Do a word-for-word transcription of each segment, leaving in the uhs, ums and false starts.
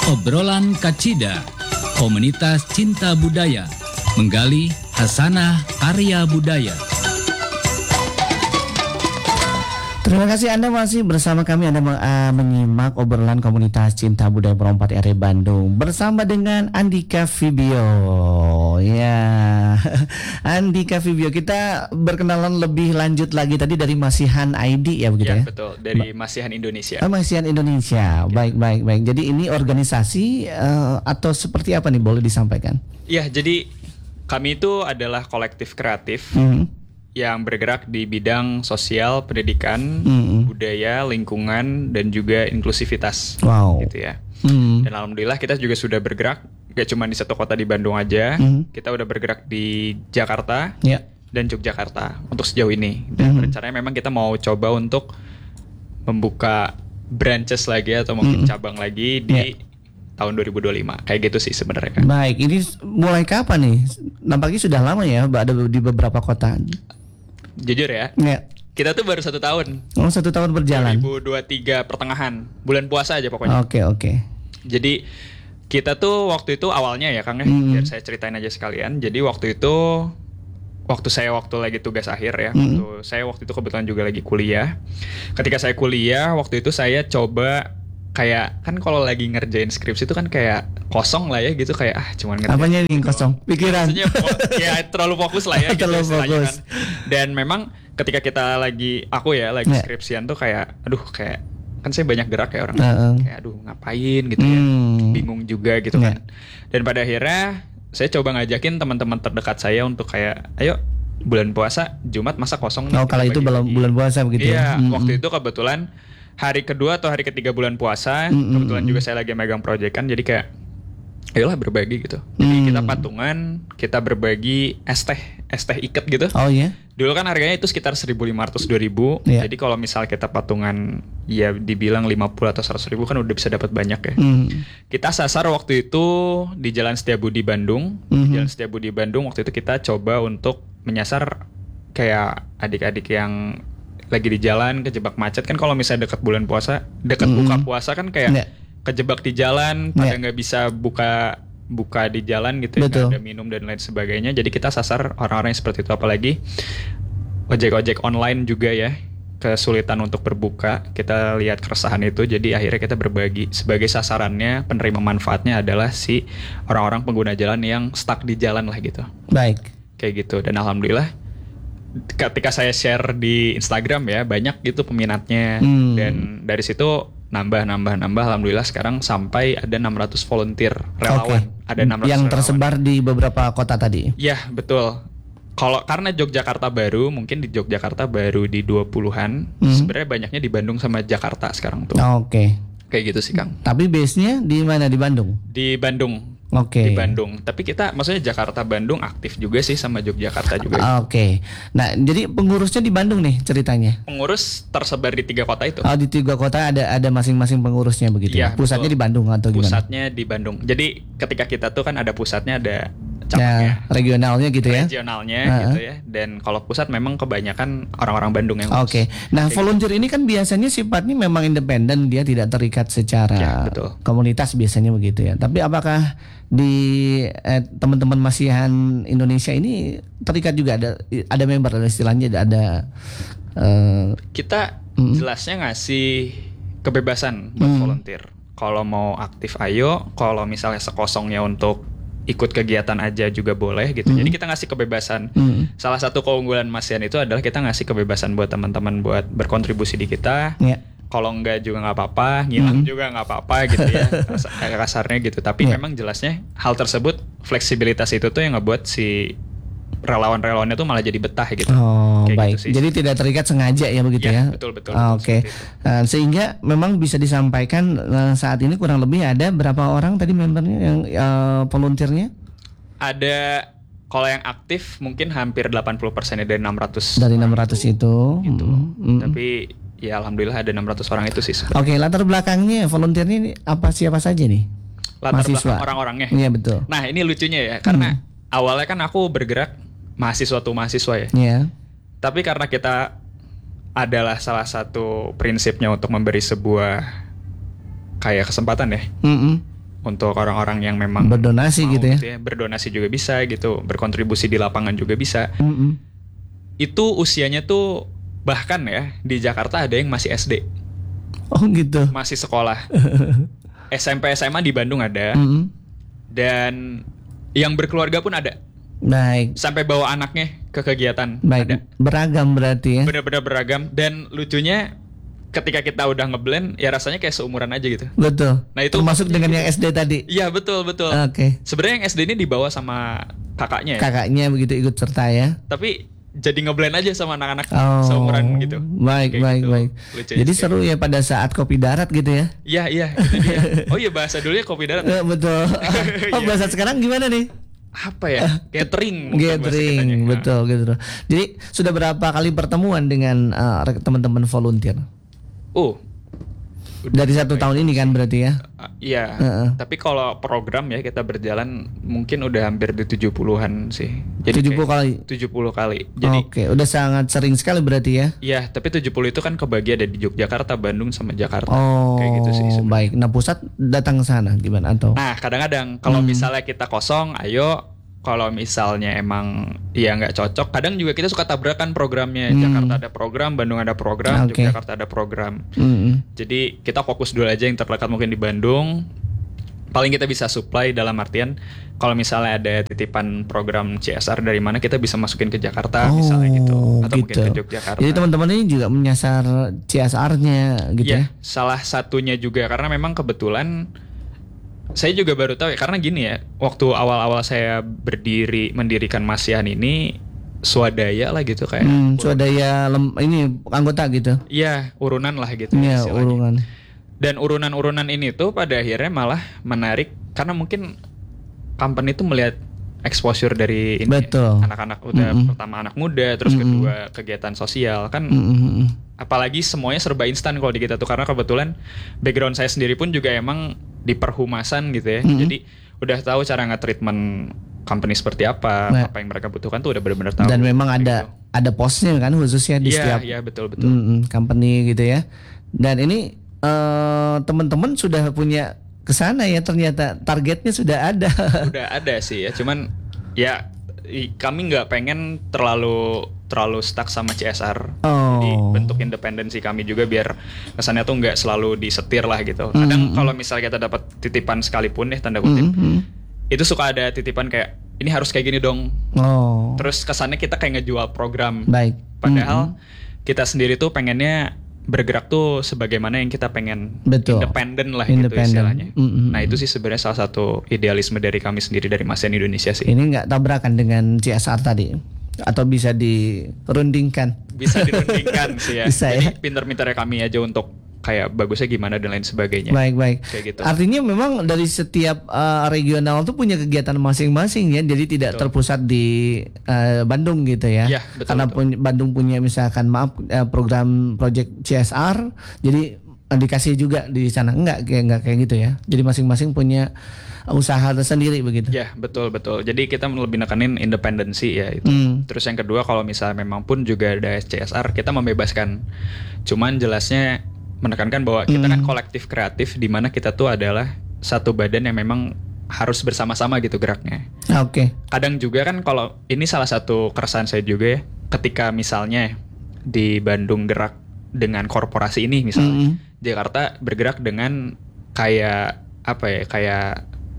Obrolan Kacida, komunitas cinta budaya, menggali hasanah karya budaya. Terima kasih Anda masih bersama kami. Anda uh, menyimak obrolan komunitas cinta budaya Perompak R I Bandung bersama dengan Andika Vibio. Ya, Andika Vibio. Kita berkenalan lebih lanjut lagi tadi dari Masihan I D ya begitu ya? Ya betul, dari Masihan Indonesia. Oh, Masihan Indonesia. Ya. Baik, baik, baik. Jadi ini organisasi uh, atau seperti apa nih, boleh disampaikan? Ya, jadi kami itu adalah kolektif kreatif. Mm-hmm. yang bergerak di bidang sosial, pendidikan, mm-hmm. budaya, lingkungan, dan juga inklusivitas. Wow. Gitu ya. Mm-hmm. Dan alhamdulillah kita juga sudah bergerak, gak cuma di satu kota di Bandung aja, mm-hmm. kita udah bergerak di Jakarta yeah. dan Yogyakarta untuk sejauh ini. Dan mm-hmm. rencananya memang kita mau coba untuk membuka branches lagi atau mungkin mm-hmm. cabang lagi di yeah. tahun dua ribu dua puluh lima. Kayak gitu sih sebenarnya kan. Baik, ini mulai kapan nih? Nampaknya sudah lama ya, ada di beberapa kota. Jujur ya, ya, kita tuh baru satu tahun. Oh, satu tahun berjalan. dua ribu dua puluh tiga pertengahan, bulan puasa aja pokoknya. Oke, okay, oke. Okay. Jadi kita tuh waktu itu awalnya ya Kang ya, mm-hmm. biar saya ceritain aja sekalian. Jadi waktu itu, waktu saya waktu lagi tugas akhir ya, mm-hmm. waktu saya waktu itu kebetulan juga lagi kuliah. Ketika saya kuliah, waktu itu saya coba kayak, kan kalau lagi ngerjain skripsi itu kan kayak kosong lah ya gitu, kayak ah cuman ngerjain. Apanya yang kosong? Pikiran. Ya, ya terlalu fokus lah ya gitu. Terlalu fokus. Kan. Dan memang ketika kita lagi, aku ya lagi yeah. skripsian tuh kayak, aduh kayak, kan saya banyak gerak ya orang. Uh-uh. Kayak aduh ngapain gitu hmm. ya. Bingung juga gitu yeah. kan. Dan pada akhirnya saya coba ngajakin teman-teman terdekat saya untuk kayak, ayo bulan puasa Jumat masa kosong. Oh kalau itu belum bulan puasa begitu ya. Iya, mm-hmm. waktu itu kebetulan hari kedua atau hari ketiga bulan puasa, mm-hmm. kebetulan juga saya lagi megang proyek kan, jadi kayak ayolah berbagi gitu. Jadi mm. kita patungan, kita berbagi es teh, es teh iket gitu. Oh iya. Yeah? Dulu kan harganya itu sekitar seribu lima ratus dua ribu. Yeah. Jadi kalau misal kita patungan ya dibilang lima puluh atau seratus ribu kan udah bisa dapat banyak ya. Mm. Kita sasar waktu itu di Jalan Setiabudi Bandung. Mm-hmm. Di Jalan Setiabudi Bandung waktu itu kita coba untuk menyasar kayak adik-adik yang lagi di jalan kejebak macet kan, kalau misalnya dekat bulan puasa, dekat mm-hmm. buka puasa kan kayak yeah. kejebak di jalan, pada nggak yeah. bisa buka buka di jalan gitu ya, ada minum dan lain sebagainya. Jadi kita sasar orang-orang yang seperti itu, apalagi ojek-ojek online juga ya, kesulitan untuk berbuka. Kita lihat keresahan itu, jadi akhirnya kita berbagi. Sebagai sasarannya, penerima manfaatnya adalah si orang-orang pengguna jalan yang stuck di jalan lah gitu. Baik. Kayak gitu, dan alhamdulillah ketika saya share di Instagram ya banyak gitu peminatnya, hmm. dan dari situ nambah nambah nambah alhamdulillah sekarang sampai ada enam ratus volunteer relawan. Okay. Ada enam ratus yang relawan. Tersebar di beberapa kota tadi. Ya, betul. Kalau karena Yogyakarta baru, mungkin di Yogyakarta baru di dua puluhan. Hmm. Sebenarnya banyaknya di Bandung sama Jakarta sekarang tuh. Oke. Okay. Kayak gitu sih, Kang. Tapi base-nya di mana, di Bandung? Di Bandung. Oke. Okay. Di Bandung. Tapi kita maksudnya Jakarta Bandung aktif juga sih sama Yogyakarta juga. Oke. Okay. Nah, jadi pengurusnya di Bandung nih ceritanya. Pengurus tersebar di tiga kota itu. Oh, di tiga kota ada ada masing-masing pengurusnya begitu ya. Pusatnya betul. Di Bandung atau gimana? Pusatnya di Bandung. Jadi ketika kita tuh kan ada pusatnya, ada cabangnya. Ya, regionalnya gitu ya. Regionalnya uh-huh. gitu ya. Dan kalau pusat memang kebanyakan orang-orang Bandung yang Oke. Okay. Nah, kayak volunteer gitu. Ini kan biasanya sifatnya memang independen, dia tidak terikat secara ya, betul. Komunitas biasanya begitu ya. Tapi apakah di eh, teman-teman Masihan Indonesia ini terikat juga, ada ada member, ada istilahnya ada uh, kita mm. jelasnya ngasih kebebasan buat mm. volunteer. Kalau mau aktif ayo, kalau misalnya sekosongnya untuk ikut kegiatan aja juga boleh gitu. Mm. Jadi kita ngasih kebebasan. Mm. Salah satu keunggulan Masihan itu adalah kita ngasih kebebasan buat teman-teman buat berkontribusi di kita. Yeah. Kalau enggak juga nggak apa-apa, ngilang mm-hmm. juga nggak apa-apa gitu ya, kasarnya gitu. Tapi yeah. memang jelasnya hal tersebut, fleksibilitas itu tuh yang ngebuat si relawan-relawannya tuh malah jadi betah gitu. Oh, kayak baik. Gitu sih. Jadi tidak terikat sengaja ya begitu ya. ya? Betul betul. Oh, betul Oke. Okay. Uh, sehingga memang bisa disampaikan uh, saat ini kurang lebih ada berapa orang tadi membernya yang uh, volunteernya? Ada. Kalau yang aktif mungkin hampir delapan puluh persen dari enam ratus. Dari enam ratus itu. itu. Gitu. Mm-hmm. Tapi ya alhamdulillah ada enam ratus orang itu sih. Oke, okay, latar belakangnya volunteernya ini apa, siapa saja nih? Latar mahasiswa. Belakang orang-orangnya. Iya betul. Nah ini lucunya ya, karena hmm. awalnya kan aku bergerak mahasiswa tuh mahasiswa ya. Iya. Yeah. Tapi karena kita adalah salah satu prinsipnya untuk memberi sebuah kayak kesempatan ya. Mm-hmm. untuk orang-orang yang memang berdonasi mau, gitu ya. gitu ya, berdonasi juga bisa gitu, berkontribusi di lapangan juga bisa. Mm-mm. Itu usianya tuh bahkan ya di Jakarta ada yang masih S D. Oh gitu. Masih sekolah. S M P S M A di Bandung ada. Mm-mm. Dan yang berkeluarga pun ada. Baik. Sampai bawa anaknya ke kegiatan. Baik. Ada. Beragam berarti ya. Benar-benar beragam. Dan lucunya ketika kita udah ngeblend ya rasanya kayak seumuran aja gitu. Betul. Nah itu termasuk dengan yang S D tadi. Iya betul betul. Oke. Okay. Sebenarnya yang S D ini dibawa sama kakaknya. Ya. Kakaknya begitu ikut serta ya. Tapi jadi ngeblend aja sama anak-anak oh, seumuran gitu. Baik kayak baik gitu. baik. Lucunya jadi sih. seru ya pada saat kopi darat gitu ya. Iya iya. Itu dia. Oh iya bahasa dulunya kopi darat. Ya, betul. Oh bahasa sekarang gimana nih? Apa ya? Gathering. Gathering, betul gitu. Jadi sudah berapa kali pertemuan dengan uh, teman-teman volunteer? Oh, dari satu tahun ini kan berarti ya? Uh, iya. Uh-uh. Tapi kalau program ya kita berjalan mungkin udah hampir di tujuh puluhan sih. Jadi tujuh puluh kali. tujuh puluh kali. Jadi oke, udah sangat sering sekali berarti ya? Iya, tapi tujuh puluh itu kan kebagi ada di Yogyakarta, Bandung sama Jakarta. Oh, kayak gitu sih sebenarnya. Baik. Nah, pusat datang ke sana gimana atau? Nah, kadang-kadang kalau Hmm. misalnya kita kosong, ayo. Kalau misalnya emang ya nggak cocok, kadang juga kita suka tabrakan programnya. Hmm. Jakarta ada program, Bandung ada program, Oke. Yogyakarta ada program. Mm-mm. Jadi kita fokus dulu aja yang terdekat mungkin di Bandung. Paling kita bisa supply dalam artian kalau misalnya ada titipan program C S R dari mana kita bisa masukin ke Jakarta Oh, misalnya gitu, atau gitu. mungkin ke Yogyakarta. Jadi teman-teman ini juga menyasar C S R-nya gitu Iya, ya? salah satunya juga karena memang kebetulan saya juga baru tahu ya, karena gini ya, waktu awal-awal saya berdiri mendirikan Masian ini swadaya lah gitu kayak. Hmm, swadaya lem, ini anggota gitu. Iya, urunan lah gitu. Iya, istilahnya. urunan. Dan urunan-urunan ini tuh pada akhirnya malah menarik karena mungkin company itu melihat exposure dari ini Betul. anak-anak udah Mm-mm. pertama anak muda, terus Mm-mm. kedua kegiatan sosial kan. Mm-mm. Apalagi semuanya serba instan kalau di kita tuh, karena kebetulan background saya sendiri pun juga emang di perhumasan gitu ya. Mm-mm. Jadi udah tahu cara nge-treatment company seperti apa, Nah. apa yang mereka butuhkan tuh udah benar-benar tahu. Dan memang kayak ada gitu. ada posnya kan khususnya di Iya, setiap iya betul betul. mm-mm, company gitu ya. Dan ini eh, teman-teman sudah punya kesana ya, ternyata targetnya sudah ada. Udah ada sih ya, cuman ya i- kami nggak pengen terlalu terlalu stuck sama C S R. Oh. Jadi bentuk independensi kami juga biar kesannya tuh nggak selalu disetir lah gitu. Kadang Mm-hmm. kalau misalnya kita dapat titipan sekalipun ya tanda kutip, Mm-mm. itu suka ada titipan kayak ini harus kayak gini dong. Oh, Terus kesannya kita kayak ngejual program. baik. Padahal Mm-mm. kita sendiri tuh pengennya bergerak tuh sebagaimana yang kita pengen, Betul. independen lah gitu Independen. istilahnya. Mm-mm. Nah itu sih sebenarnya salah satu idealisme dari kami sendiri dari Masian Indonesia sih. Ini nggak tabrakan dengan C S R tadi atau bisa dirundingkan? Bisa dirundingkan sih ya. Bisa ya. Jadi pinter-pinternya kami aja untuk kayak bagusnya gimana dan lain sebagainya. Baik baik. Kayak gitu. Artinya memang dari setiap uh, regional tuh punya kegiatan masing-masing ya. Jadi tidak Betul. terpusat di uh, Bandung gitu ya. Iya, betul, Karena betul. pun- Bandung punya misalkan maaf uh, program project C S R. Jadi uh, dikasih juga di sana enggak kayak enggak kayak gitu ya. Jadi masing-masing punya usaha tersendiri begitu. Ya betul betul. Jadi kita lebih nekanin independensi ya itu. Hmm. Terus yang kedua kalau misalnya memang pun juga ada C S R kita membebaskan. Cuman jelasnya menekankan bahwa kita kan Hmm. kolektif kreatif di mana kita tuh adalah satu badan yang memang harus bersama-sama gitu geraknya. Ah, Oke. Kadang juga kan kalau ini salah satu keresahan saya juga ya, ketika misalnya di Bandung gerak dengan korporasi ini misalnya, Mm-mm. Jakarta bergerak dengan kayak apa ya, kayak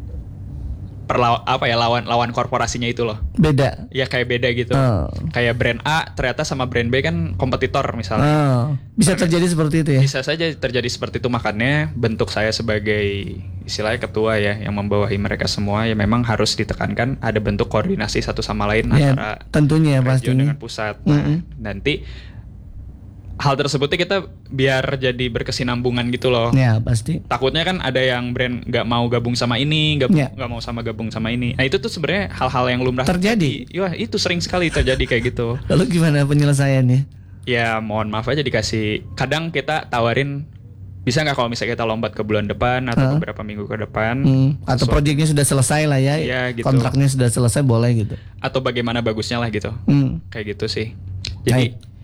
perlaw apa ya lawan lawan korporasinya itu loh. Beda. Ya kayak beda gitu. Oh. Kayak brand A ternyata sama brand B kan kompetitor misalnya. Oh. Bisa terjadi seperti itu ya. Bisa saja terjadi seperti itu, makanya bentuk saya sebagai istilahnya ketua ya yang membawahi mereka semua ya memang harus ditekankan ada bentuk koordinasi satu sama lain Ya, antara tentunya region pastinya. dengan pusat. Nah, Mm-mm. nanti hal tersebutnya kita biar jadi berkesinambungan gitu loh. Ya pasti. Takutnya kan ada yang brand nggak mau gabung sama ini, nggak Ya. nggak mau sama gabung sama ini. Nah itu tuh sebenarnya hal-hal yang lumrah Terjadi. Wah itu sering sekali terjadi kayak gitu. Lalu gimana penyelesaiannya? Ya mohon maaf aja dikasih. Kadang kita tawarin bisa nggak kalau misalnya kita lompat ke bulan depan atau Hah? beberapa minggu ke depan. Hmm, atau sesuatu- proyeknya sudah selesai lah ya, Iya, gitu. kontraknya sudah selesai boleh gitu. atau bagaimana bagusnya lah gitu. Hmm. Kayak gitu sih. Jadi Baik.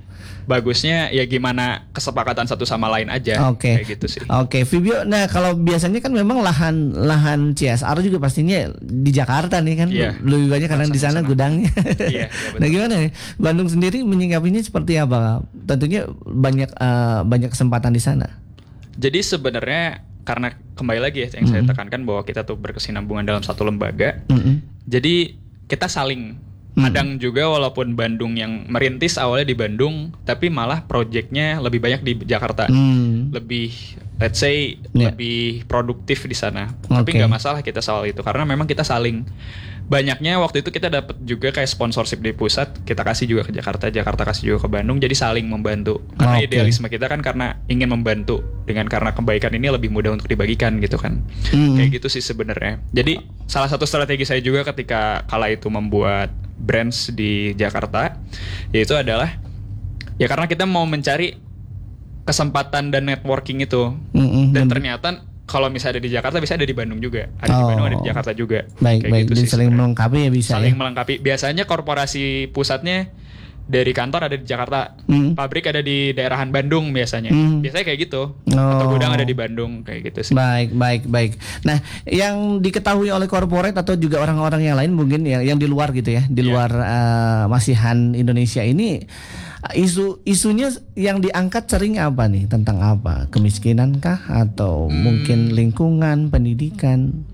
bagusnya ya gimana kesepakatan satu sama lain aja. Oke. Okay. Kayak gitu sih. Oke, okay. Vibio. Nah, kalau biasanya kan memang lahan lahan C S R juga pastinya di Jakarta nih kan. Yeah. Lebih banyak karena di sana gudangnya. Iya, yeah, nah, gimana nih? Bandung sendiri menyingkapinya seperti apa? Tentunya banyak uh, banyak kesempatan di sana. Jadi sebenarnya karena kembali lagi ya yang mm-hmm. saya tekankan bahwa kita tuh berkesinambungan dalam satu lembaga. Mm-hmm. Jadi kita saling kadang hmm. juga walaupun Bandung yang merintis awalnya di Bandung, tapi malah proyeknya lebih banyak di Jakarta, hmm. lebih let's say yeah. lebih produktif di sana. Okay. Tapi nggak masalah kita soal itu karena memang kita saling. Banyaknya waktu itu kita dapat juga kayak sponsorship di pusat, kita kasih juga ke Jakarta, Jakarta kasih juga ke Bandung, jadi saling membantu. Karena okay. idealisme kita kan karena ingin membantu, dengan karena kebaikan ini lebih mudah untuk dibagikan gitu kan. Hmm. Kayak gitu sih sebenarnya. Jadi salah satu strategi saya juga ketika kala itu membuat brands di Jakarta, yaitu adalah ya karena kita mau mencari kesempatan dan networking itu. Mm-hmm. Dan ternyata kalau misalnya ada di Jakarta bisa ada di Bandung juga, ada oh. di Bandung ada di Jakarta juga. Baik, kayak baik. Gitu sih, saling sebenarnya. Melengkapi ya bisa. Saling ya? melengkapi. Biasanya korporasi pusatnya dari kantor ada di Jakarta, mm. pabrik ada di daerahan Bandung biasanya. Mm. Biasanya kayak gitu. Oh. Atau gudang ada di Bandung kayak gitu sih. Baik, baik, baik. Nah, yang diketahui oleh corporate atau juga orang-orang yang lain mungkin yang yang di luar gitu ya, di yeah. luar uh, masihan Indonesia ini. Isu isunya yang diangkat sering apa nih? Tentang apa? Kemiskinan kah atau hmm. mungkin lingkungan, pendidikan?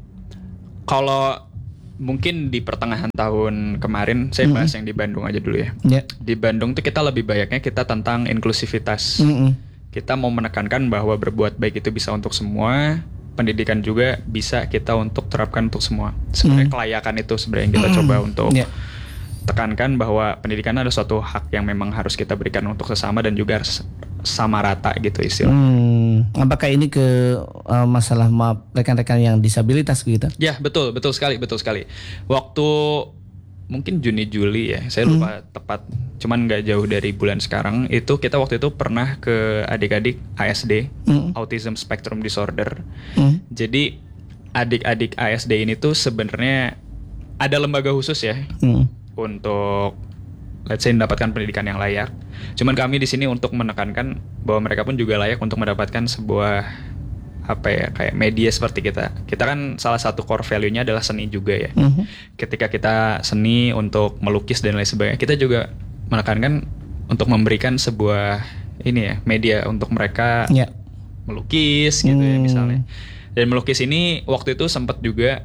Kalau mungkin di pertengahan tahun kemarin saya bahas mm-hmm. yang di Bandung aja dulu ya. Yeah. Di Bandung tuh kita lebih banyaknya kita tentang inklusivitas. Mm-hmm. Kita mau menekankan bahwa berbuat baik itu bisa untuk semua. Pendidikan juga bisa kita untuk terapkan untuk semua. Sebenarnya mm-hmm. kelayakan itu sebenarnya yang kita mm-hmm. coba untuk yeah. tekankan bahwa pendidikan adalah suatu hak yang memang harus kita berikan untuk sesama dan juga harus sama rata gitu istilahnya. Hmm, apakah ini ke uh, masalah maaf rekan-rekan yang disabilitas gitu? Ya betul, betul sekali, betul sekali. Waktu mungkin Juni Juli ya, saya lupa hmm. tepat, cuman nggak jauh dari bulan sekarang itu kita waktu itu pernah ke adik-adik A S D, hmm. Autism Spectrum Disorder. Hmm. Jadi adik-adik A S D ini tuh sebenarnya ada lembaga khusus ya. Hmm. Untuk let's say mendapatkan pendidikan yang layak. Cuman kami di sini untuk menekankan bahwa mereka pun juga layak untuk mendapatkan sebuah apa ya kayak media seperti kita. Kita kan salah satu core value-nya adalah seni juga ya. Mm-hmm. Ketika kita seni untuk melukis dan lain sebagainya, kita juga menekankan untuk memberikan sebuah ini ya media untuk mereka yeah. melukis gitu mm. ya misalnya. Dan melukis ini waktu itu sempat juga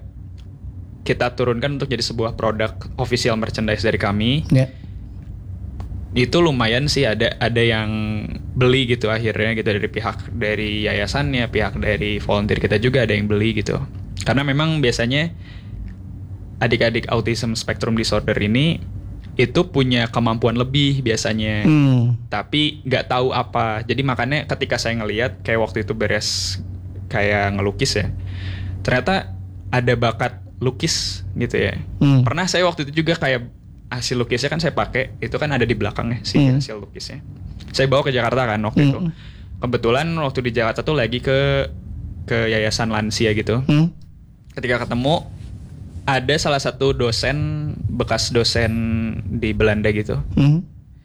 kita turunkan untuk jadi sebuah produk official merchandise dari kami. Yeah. Itu lumayan sih ada ada yang beli gitu akhirnya gitu dari pihak dari yayasannya, pihak dari volunteer kita juga ada yang beli gitu. Karena memang biasanya adik-adik autism spectrum disorder ini itu punya kemampuan lebih biasanya. Hmm. Tapi nggak tahu apa. Jadi makanya ketika saya ngelihat kayak waktu itu beres kayak ngelukis ya. Ternyata ada bakat lukis gitu ya. Hmm. Pernah saya waktu itu juga kayak hasil lukisnya kan saya pakai, itu kan ada di belakangnya sih hmm. hasil lukisnya. Saya bawa ke Jakarta kan waktu hmm. itu. Kebetulan waktu di Jakarta tuh lagi ke ke yayasan lansia gitu. Hmm. Ketika ketemu ada salah satu dosen bekas dosen di Belanda gitu. Hmm.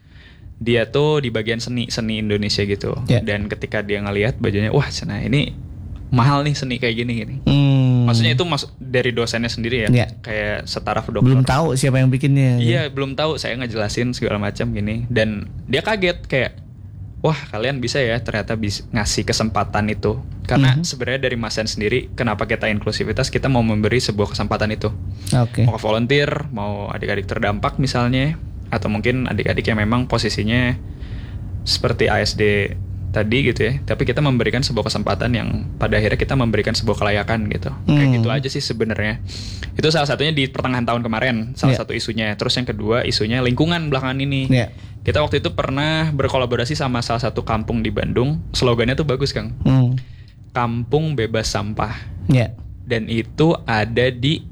Dia tuh di bagian seni seni Indonesia gitu. Yeah. Dan ketika dia ngelihat bajunya, wah cina ini mahal nih seni kayak gini gini. Hmm. Maksudnya itu masuk dari dosennya sendiri ya, yeah. kayak setaraf dokter. Belum tahu siapa yang bikinnya. Iya, ya. belum tahu. Saya ngejelasin segala macam gini, dan dia kaget kayak, wah kalian bisa ya ternyata bisa ngasih kesempatan itu. Karena mm-hmm. sebenarnya dari Mas Sen sendiri, kenapa kita inklusivitas, kita mau memberi sebuah kesempatan itu. Okay. Mau ke volunteer, mau adik-adik terdampak misalnya, atau mungkin adik-adik yang memang posisinya seperti A S D tadi gitu ya, tapi kita memberikan sebuah kesempatan yang pada akhirnya kita memberikan sebuah kelayakan gitu. Hmm. Kayak gitu aja sih sebenarnya. Itu salah satunya di pertengahan tahun kemarin, salah yeah. satu isunya. Terus yang kedua isunya lingkungan belakangan ini. Yeah. Kita waktu itu pernah berkolaborasi sama salah satu kampung di Bandung. Slogannya tuh bagus, Kang. Hmm. Kampung bebas sampah. Yeah. Dan itu ada di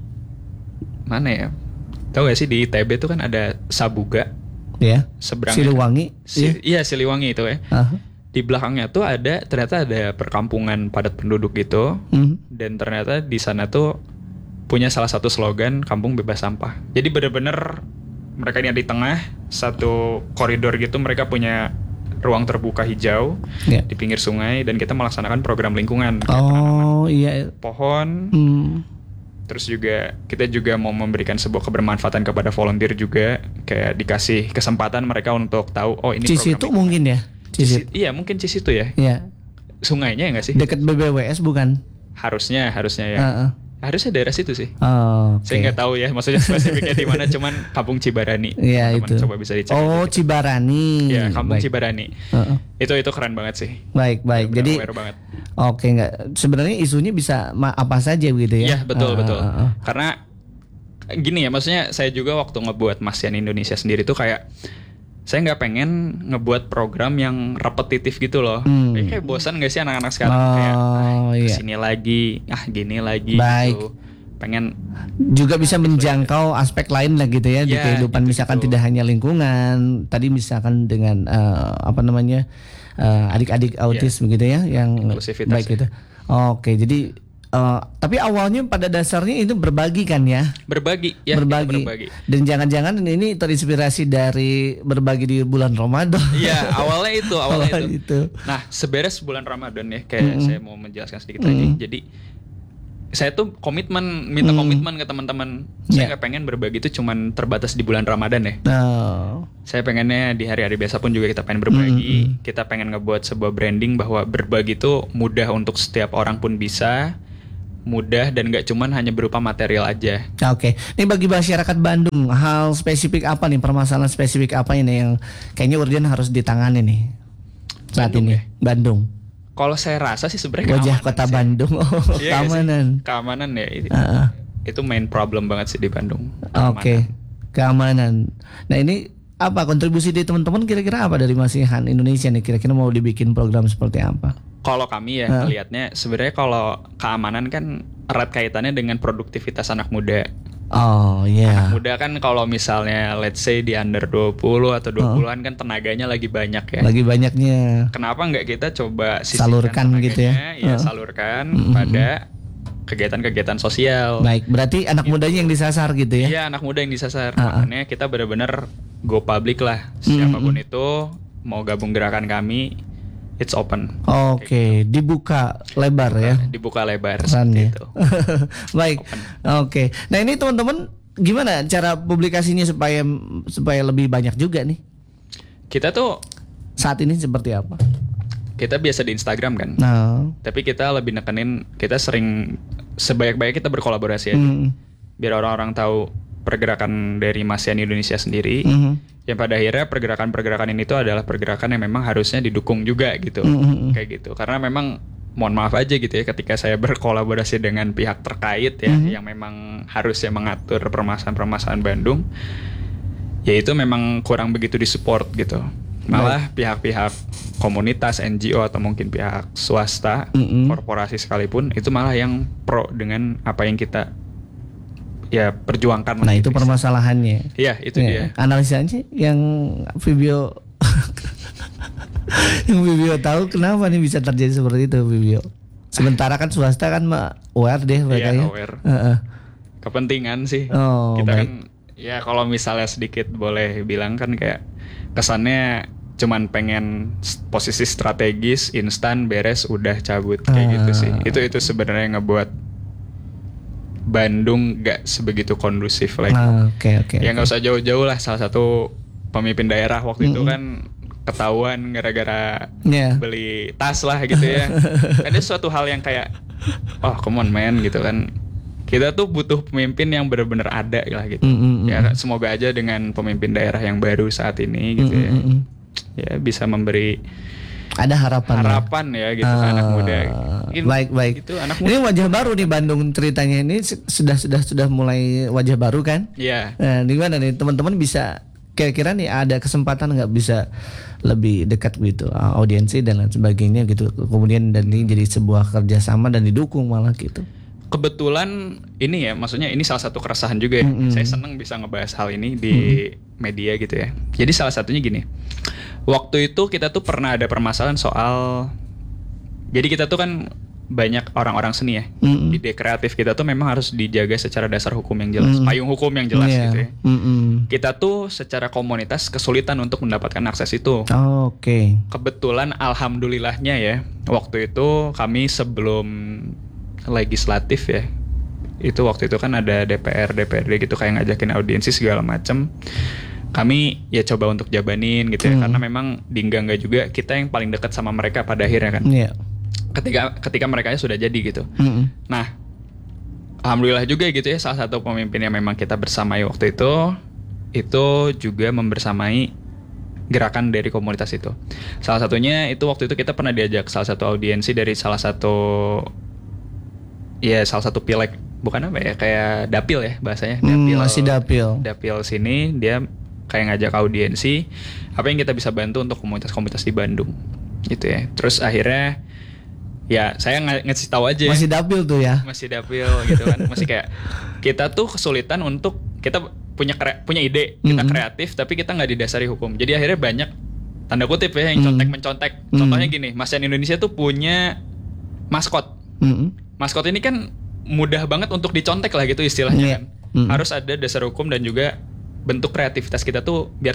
mana ya? Tahu gak sih di I T B tuh kan ada Sabuga. Ya. Yeah. Seberang Siliwangi. Si, yeah. Iya, Siliwangi itu ya. Uh-huh. Di belakangnya tuh ada ternyata ada perkampungan padat penduduk gitu. Mm. Dan ternyata di sana tuh punya salah satu slogan kampung bebas sampah. Jadi benar-benar mereka ini di tengah satu koridor gitu, mereka punya ruang terbuka hijau yeah. di pinggir sungai dan kita melaksanakan program lingkungan. Oh iya. Pohon. Hmm. Terus juga kita juga mau memberikan sebuah kebermanfaatan kepada volunteer juga, kayak dikasih kesempatan mereka untuk tahu oh ini Cisitu mungkin ya. Cisit. Iya mungkin Cisitu ya. Iya. Sungainya ya nggak sih? Dekat B B W S bukan? Harusnya harusnya ya. Uh-uh. Harusnya daerah situ sih. Oh, okay. Saya nggak tahu ya, maksudnya spesifiknya di mana, cuman Kampung Cibarani. Iya itu. Coba bisa dicek. Oh gitu. Cibarani. Iya Kampung baik. Cibarani. Uh-uh. Itu itu keren banget sih. Baik baik. Benar, Jadi. Banget. Oke nggak. Sebenarnya isunya bisa ma- apa saja gitu ya? Iya betul uh, betul. Uh, uh. Karena gini ya, maksudnya saya juga waktu ngebuat Masian Indonesia sendiri tuh kayak saya nggak pengen ngebuat program yang repetitif gitu loh. Hmm. Kayak, kayak bosan nggak sih anak-anak sekarang oh, kayak ah, iya. kesini lagi, ah gini lagi. Baik. Gitu. Pengen juga bisa menjangkau aspek lain lah gitu ya, ya di kehidupan gitu, misalkan gitu. Tidak hanya lingkungan. Tadi misalkan dengan uh, apa namanya uh, adik-adik autis ya. Begitu ya, yang baik ya. Gitu. Oke, jadi Uh, tapi awalnya pada dasarnya itu berbagi kan ya? Berbagi, ya. Berbagi. berbagi. Dan jangan-jangan ini terinspirasi dari berbagi di bulan Ramadan. Iya, awalnya itu, awalnya Awal itu. itu. Nah, seberes bulan Ramadan ya, kayak mm-hmm. saya mau menjelaskan sedikit mm-hmm. lagi. Jadi saya tuh komitmen, minta mm. komitmen ke teman-teman. Saya nggak yeah. pengen berbagi itu cuman terbatas di bulan Ramadan ya. Oh. Saya pengennya di hari-hari biasa pun juga kita pengen berbagi. Mm-hmm. Kita pengen ngebuat sebuah branding bahwa berbagi itu mudah untuk setiap orang pun bisa. Mudah dan gak cuman hanya berupa material aja. Oke, ini bagi masyarakat Bandung, hal spesifik apa nih, permasalahan spesifik apa ini yang kayaknya urgent harus ditangani nih saat Bandung ini? Ya? Bandung. Kalau saya rasa sih sebenarnya wajah kota sih. Bandung, oh iya, keamanan. Sih? Keamanan ya, itu, uh-uh. itu main problem banget sih di Bandung. Oke, okay. Keamanan. Nah ini apa kontribusi dari teman-teman kira-kira apa dari Masihan Indonesia nih? Kira-kira mau dibikin program seperti apa? Kalau kami ya melihatnya sebenarnya kalau keamanan kan erat kaitannya dengan produktivitas anak muda. Oh iya. Yeah. Anak muda kan kalau misalnya let's say di under dua puluh atau dua puluhan oh. kan tenaganya lagi banyak ya. Lagi banyaknya. Kenapa nggak kita coba salurkan gitu ya? Ya oh. salurkan mm-hmm. pada kegiatan-kegiatan sosial. Baik, berarti anak gitu. Mudanya yang disasar gitu ya? Iya, anak muda yang disasar. Uh-uh. Makanya kita benar-benar go public lah. Siapapun mm-hmm. itu mau gabung gerakan kami, it's open. Oke, okay. gitu. Dibuka lebar dibuka, ya. Dibuka lebar Keren seperti ya. itu. Baik. Oke. Okay. Nah, ini teman-teman gimana cara publikasinya supaya supaya lebih banyak juga nih? Kita tuh saat ini seperti apa? Kita biasa di Instagram kan. No. Tapi kita lebih nekenin, kita sering sebanyak-banyak kita berkolaborasi aja. Mm. Biar orang-orang tahu pergerakan dari Masian Indonesia sendiri. Mm-hmm. Yang pada akhirnya pergerakan-pergerakan ini tuh adalah pergerakan yang memang harusnya didukung juga gitu. Mm-hmm. Kayak gitu. Karena memang mohon maaf aja gitu ya ketika saya berkolaborasi dengan pihak terkait ya mm-hmm. yang memang harusnya mengatur permasalahan-permasalahan Bandung, ya itu memang kurang begitu disupport gitu. Malah Baik. pihak-pihak komunitas, N G O atau mungkin pihak swasta, mm-hmm. korporasi sekalipun itu malah yang pro dengan apa yang kita ya perjuangkan. Nah itu permasalahannya. Iya itu ya, dia. Analisanya yang Vibio yang Vibio tahu kenapa nih bisa terjadi seperti itu Vibio. Sementara kan swasta kan aware deh mereka ya. Iya aware. Uh-uh. Kepentingan sih. Oh, kita baik. kan ya kalau misalnya sedikit boleh bilang kan kayak kesannya cuman pengen posisi strategis, instan, beres, udah cabut kayak uh. gitu sih. Itu itu sebenarnya ngebuat Bandung gak sebegitu kondusif lagi. Oke uh, oke. Okay, ya nggak okay. usah jauh-jauh lah. Salah satu pemimpin daerah waktu mm-hmm. itu kan ketahuan gara-gara yeah. beli tas lah gitu ya. Ada suatu hal yang kayak, oh come on man gitu kan. Kita tuh butuh pemimpin yang benar-benar ada lah gitu. Mm-hmm. Ya semoga aja dengan pemimpin daerah yang baru saat ini gitu mm-hmm. ya. Ya bisa memberi ada harapan harapan ya, ya gitu uh, ke anak muda. Ini, baik baik. Gitu, anak muda. Ini wajah baru nih Bandung ceritanya ini sudah sudah sudah mulai wajah baru kan? Iya. Nah, di mana nih teman-teman bisa kira-kira nih ada kesempatan nggak bisa lebih dekat gitu audiensi dan lain sebagainya gitu. Kemudian dan ini jadi sebuah kerjasama dan didukung malah gitu. Kebetulan ini ya, maksudnya ini salah satu keresahan juga ya. Mm-hmm. Saya senang bisa ngebahas hal ini di mm-hmm. media gitu ya. Jadi salah satunya gini. Waktu itu kita tuh pernah ada permasalahan soal, jadi kita tuh kan banyak orang-orang seni ya. Mm-mm. Ide kreatif kita tuh memang harus dijaga secara dasar hukum yang jelas, Mm-mm. payung hukum yang jelas Yeah. gitu ya. Mm-mm. Kita tuh secara komunitas kesulitan untuk mendapatkan akses itu. Oh, oke. Okay. Kebetulan alhamdulillahnya ya, waktu itu kami sebelum legislatif ya, itu waktu itu kan ada D P R, D P R D gitu kayak ngajakin audiensi segala macem. Kami ya coba untuk jabanin gitu ya, Hmm. karena memang Dingga juga kita yang paling dekat sama mereka pada akhirnya kan. Iya. Ketika ketika mereka sudah jadi gitu. Mm-mm. Nah, alhamdulillah juga gitu ya, salah satu pemimpin yang memang kita bersamai waktu itu itu juga membersamai gerakan dari komunitas itu. Salah satunya itu waktu itu kita pernah diajak salah satu audiensi dari salah satu ya salah satu pileg, bukan apa ya, kayak dapil ya bahasanya. Hmm, Dapil. masih dapil. Dapil sini dia kayak ngajak audiensi apa yang kita bisa bantu untuk komunitas-komunitas di Bandung gitu ya. Terus akhirnya ya saya ng- ngasih tahu aja Masih dapil tuh ya. masih dapil gitu kan, masih kayak kita tuh kesulitan untuk kita punya kre- punya ide, kita Mm-mm. kreatif tapi kita nggak didasari hukum. Jadi akhirnya banyak tanda kutip ya yang Mm. contek-mencontek. Contohnya gini, Macan Indonesia tuh punya maskot. Mm-mm. Maskot ini kan mudah banget untuk dicontek lah gitu istilahnya Iya. kan. Mm-mm. Harus ada dasar hukum dan juga bentuk kreativitas kita tuh biar